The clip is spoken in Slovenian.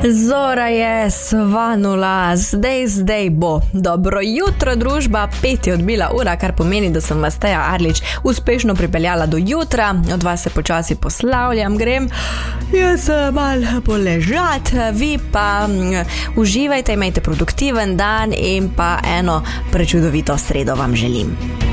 Zora je svanula, zdaj bo. Dobro jutro, družba, 5 je odbila ura, kar pomeni, da sem vas Teja Arlič uspešno pripeljala do jutra. Od vas se počasi poslavljam, grem jaz malo poležat, vi pa uživajte, imejte produktiven dan in pa eno prečudovito sredo vam želim.